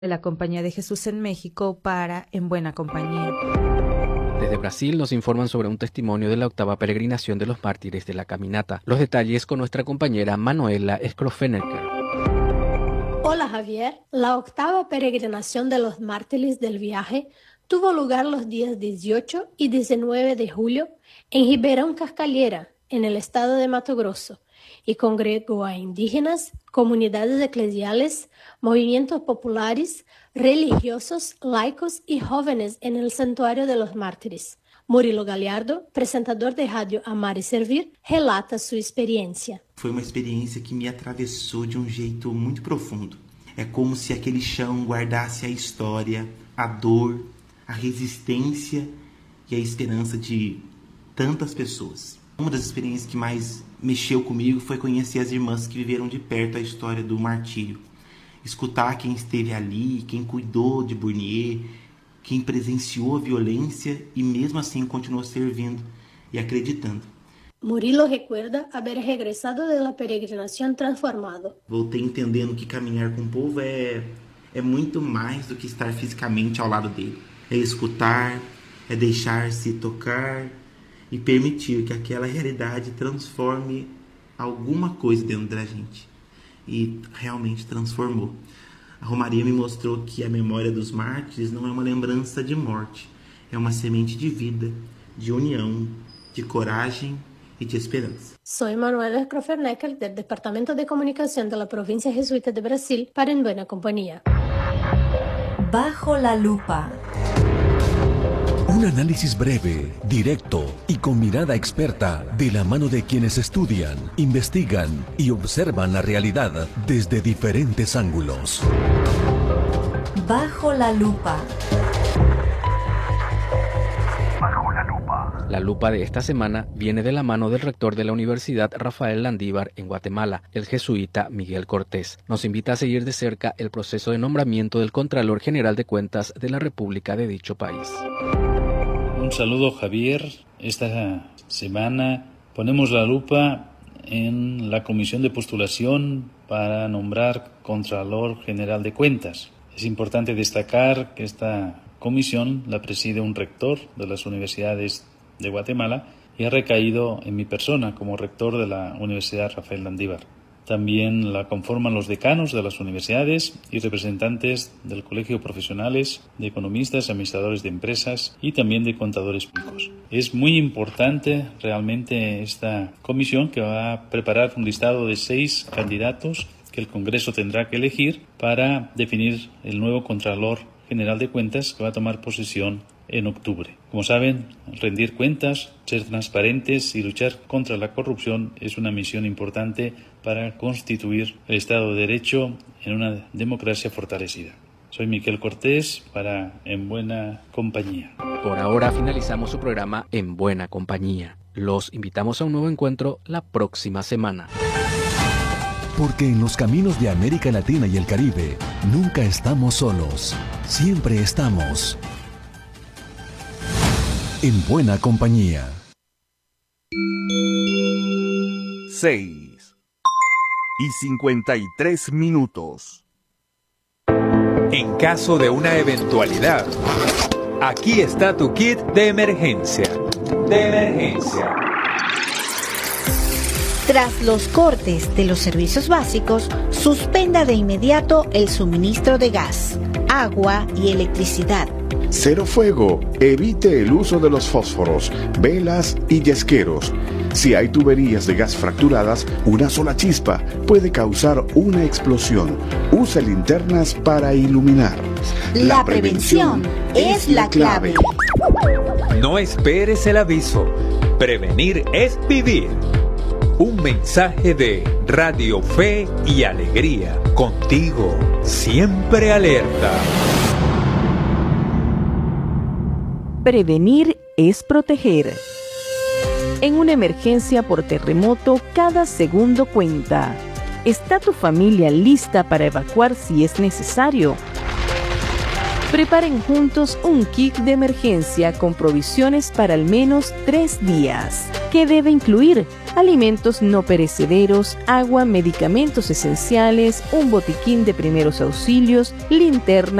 de la Compañía de Jesús en México para En Buena Compañía. Desde Brasil nos informan sobre un testimonio de la octava peregrinación de los mártires de la caminata. Los detalles con nuestra compañera Manuela Scrofenecker. Hola Javier, la octava peregrinación de los mártires del viaje tuvo lugar los días 18 y 19 de julio en Ribeirão Cascalheira, en el estado de Mato Grosso, y congregó a indígenas, comunidades eclesiales, movimientos populares, religiosos, laicos y jóvenes en el Santuario de los Mártires. Murilo Galhardo, presentador de rádio Amar e Servir, relata sua experiência. Foi uma experiência que me atravessou de um jeito muito profundo. É como se aquele chão guardasse a história, a dor, a resistência e a esperança de tantas pessoas. Uma das experiências que mais mexeu comigo foi conhecer as irmãs que viveram de perto a história do martírio. Escutar quem esteve ali, quem cuidou de Burnier, quem presenciou a violência e mesmo assim continuou servindo e acreditando. Murilo recuerda haber regressado da peregrinação transformado. Voltei entendendo que caminhar com o povo é muito mais do que estar fisicamente ao lado dele. É escutar, é deixar-se tocar e permitir que aquela realidade transforme alguma coisa dentro da gente. E realmente transformou. A Romaria me mostrou que a memória dos mártires não é uma lembrança de morte, é uma semente de vida, de união, de coragem e de esperança. Soy Manuela Scrofenecker del Departamento de Comunicación de la Provincia Jesuita de Brasil para En Buena Compañía. Bajo la lupa. Un análisis breve, directo y con mirada experta de la mano de quienes estudian, investigan y observan la realidad desde diferentes ángulos. Bajo la lupa. Bajo la lupa. La lupa de esta semana viene de la mano del rector de la Universidad Rafael Landívar en Guatemala, el jesuita Miguel Cortés. Nos invita a seguir de cerca el proceso de nombramiento del Contralor General de Cuentas de la República de dicho país. Un saludo, Javier. Esta semana ponemos la lupa en la comisión de postulación para nombrar Contralor General de Cuentas. Es importante destacar que esta comisión la preside un rector de las universidades de Guatemala y ha recaído en mi persona como rector de la Universidad Rafael Landívar. También la conforman los decanos de las universidades y representantes del colegio profesionales, de economistas, administradores de empresas y también de contadores públicos. Es muy importante realmente esta comisión que va a preparar un listado de 6 candidatos que el Congreso tendrá que elegir para definir el nuevo Contralor General de Cuentas que va a tomar posesión en octubre. Como saben, rendir cuentas, ser transparentes y luchar contra la corrupción es una misión importante para constituir el Estado de Derecho en una democracia fortalecida. Soy Miguel Cortés para En Buena Compañía. Por ahora finalizamos su programa En Buena Compañía. Los invitamos a un nuevo encuentro la próxima semana. Porque en los caminos de América Latina y el Caribe nunca estamos solos. Siempre estamos en buena compañía. 6:53. En caso de una eventualidad, aquí está tu kit de emergencia. Tras los cortes de los servicios básicos, suspenda de inmediato el suministro de gas, agua y electricidad. Cero fuego. Evite el uso de los fósforos, velas y yesqueros. Si hay tuberías de gas fracturadas, una sola chispa puede causar una explosión. Use linternas para iluminar. La prevención es la clave. No esperes el aviso. Prevenir es vivir. Un mensaje de Radio Fe y Alegría. Contigo, siempre alerta. Prevenir es proteger. En una emergencia por terremoto, cada segundo cuenta. ¿Está tu familia lista para evacuar si es necesario? Preparen juntos un kit de emergencia con provisiones para al menos 3 días. ¿Qué debe incluir? alimentos no perecederos, agua, medicamentos esenciales, un botiquín de primeros auxilios, linterna,